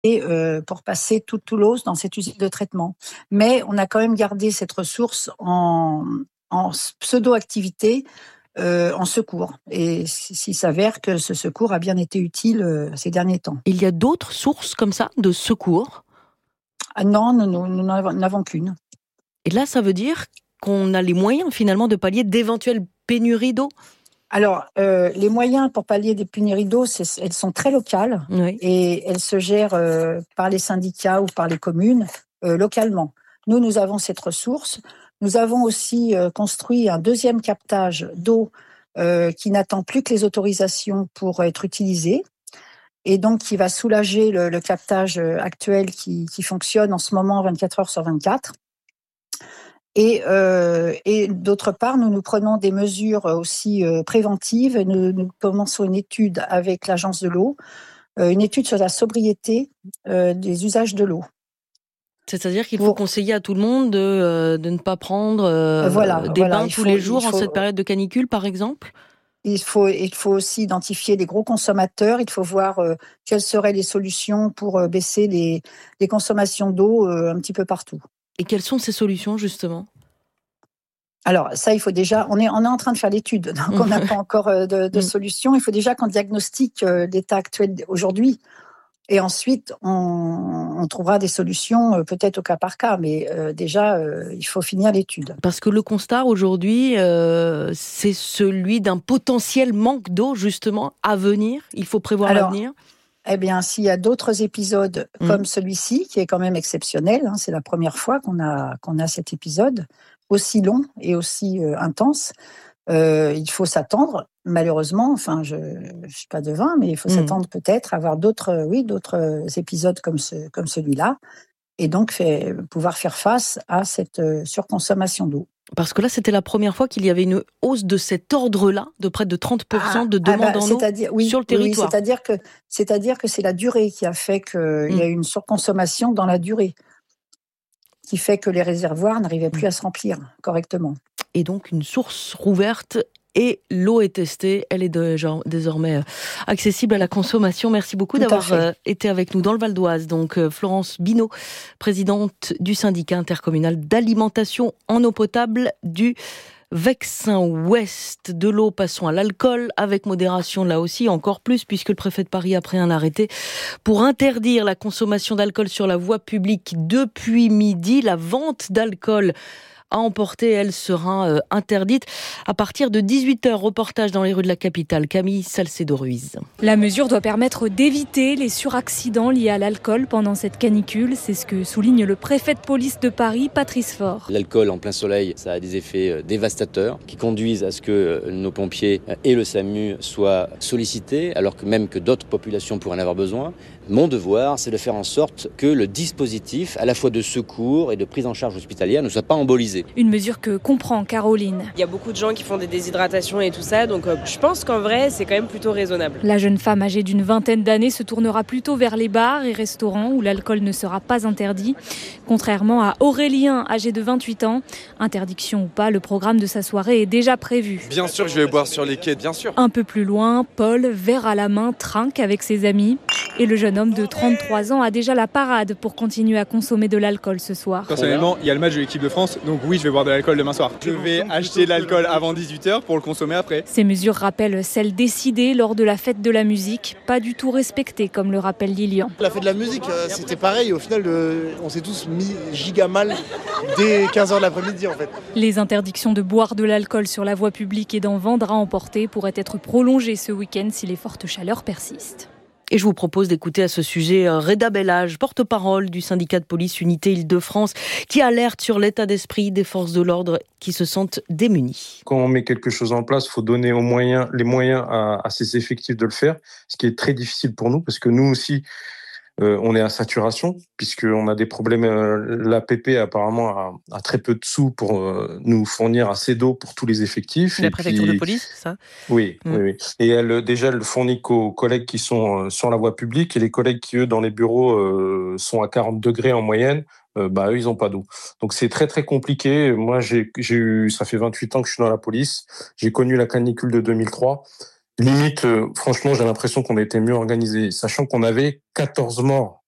pour passer toute Toulouse dans cette usine de traitement. Mais on a quand même gardé cette ressource en pseudo-activité, en secours. Et s'il s'avère que ce secours a bien été utile ces derniers temps. Il y a d'autres sources comme ça de secours? Ah non, nous n'avons qu'une. Et là, ça veut dire qu'on a les moyens finalement de pallier d'éventuelles pénuries d'eau? Alors, les moyens pour pallier des pénuries d'eau, elles sont très locales, Oui. et elles se gèrent par les syndicats ou par les communes localement. Nous avons cette ressource. Nous avons aussi construit un deuxième captage d'eau qui n'attend plus que les autorisations pour être utilisé, et donc qui va soulager le captage actuel qui fonctionne en ce moment 24 heures sur 24. Et d'autre part, nous prenons des mesures aussi préventives. Nous commençons une étude avec l'Agence de l'eau, une étude sur la sobriété des usages de l'eau. C'est-à-dire qu'il faut conseiller à tout le monde de ne pas prendre des bains tous les jours en cette période de canicule, par exemple? Il faut aussi identifier les gros consommateurs. Il faut voir quelles seraient les solutions pour baisser les consommations d'eau un petit peu partout. Et quelles sont ces solutions, justement? Alors ça, il faut déjà, on est en train de faire l'étude, donc on n'a pas encore de solution. Il faut déjà qu'on diagnostique l'état actuel aujourd'hui, et ensuite on trouvera des solutions peut-être au cas par cas, mais déjà il faut finir l'étude. Parce que le constat aujourd'hui, c'est celui d'un potentiel manque d'eau justement à venir. Il faut prévoir l'avenir. Eh bien, s'il y a d'autres épisodes comme celui-ci, qui est quand même exceptionnel, c'est la première fois qu'on a cet épisode aussi long et aussi intense, il faut s'attendre, malheureusement, enfin je suis pas devin, mais il faut s'attendre peut-être à avoir d'autres épisodes comme celui-là, et donc pouvoir faire face à cette surconsommation d'eau. Parce que là, c'était la première fois qu'il y avait une hausse de cet ordre-là, de près de 30% de demande en eau sur le territoire. Oui, c'est-à-dire que c'est la durée qui a fait qu'il y a eu une surconsommation dans la durée, qui fait que les réservoirs n'arrivaient plus à se remplir correctement. Et donc une source rouverte, et l'eau est testée, elle est désormais accessible à la consommation. Merci beaucoup d'avoir été avec nous dans le Val d'Oise. Donc Florence Binot, présidente du syndicat intercommunal d'alimentation en eau potable du Vexin Ouest. De l'eau, passons à l'alcool, avec modération là aussi, encore plus, puisque le préfet de Paris a pris un arrêté pour interdire la consommation d'alcool sur la voie publique depuis midi. La vente d'alcool à emporter, elle sera interdite à partir de 18h. Reportage dans les rues de la capitale, Camille Salcedo-Ruiz. La mesure doit permettre d'éviter les suraccidents liés à l'alcool pendant cette canicule. C'est ce que souligne le préfet de police de Paris, Patrice Faure. L'alcool en plein soleil, ça a des effets dévastateurs qui conduisent à ce que nos pompiers et le SAMU soient sollicités, alors que même que d'autres populations pourraient en avoir besoin. Mon devoir, c'est de faire en sorte que le dispositif, à la fois de secours et de prise en charge hospitalière, ne soit pas embolisé. Une mesure que comprend Caroline. Il y a beaucoup de gens qui font des déshydratations et tout ça, donc je pense qu'en vrai, c'est quand même plutôt raisonnable. La jeune femme âgée d'une vingtaine d'années se tournera plutôt vers les bars et restaurants où l'alcool ne sera pas interdit. Contrairement à Aurélien, âgé de 28 ans, interdiction ou pas, le programme de sa soirée est déjà prévu. Bien sûr que je vais boire sur les quais, bien sûr. Un peu plus loin, Paul, verre à la main, trinque avec ses amis. Et le jeune homme de 33 ans a déjà la parade pour continuer à consommer de l'alcool ce soir. Personnellement, il y a le match de l'équipe de France, donc oui, je vais boire de l'alcool demain soir. Je vais acheter de l'alcool avant 18h pour le consommer après. Ces mesures rappellent celles décidées lors de la fête de la musique, pas du tout respectées, comme le rappelle Lilian. La fête de la musique, c'était pareil. Au final, on s'est tous mis giga mal dès 15h de l'après-midi en fait. Les interdictions de boire de l'alcool sur la voie publique et d'en vendre à emporter pourraient être prolongées ce week-end si les fortes chaleurs persistent. Et je vous propose d'écouter à ce sujet Reda Bellage, porte-parole du syndicat de police Unité Île-de-France, qui alerte sur l'état d'esprit des forces de l'ordre qui se sentent démunies. Quand on met quelque chose en place, il faut donner les moyens à ses effectifs de le faire, ce qui est très difficile pour nous, parce que nous aussi, on est à saturation, puisqu'on a des problèmes. L'APP apparemment a très peu de sous pour nous fournir assez d'eau pour tous les effectifs. La préfecture de police, c'est ça ? Oui. Et elle le fournit qu'aux collègues qui sont sur la voie publique, et les collègues qui, eux, dans les bureaux, sont à 40 degrés en moyenne, eux, ils n'ont pas d'eau. Donc c'est très très compliqué. Moi, ça fait 28 ans que je suis dans la police. J'ai connu la canicule de 2003. Limite, franchement, j'ai l'impression qu'on était mieux organisé, sachant qu'on avait 14 morts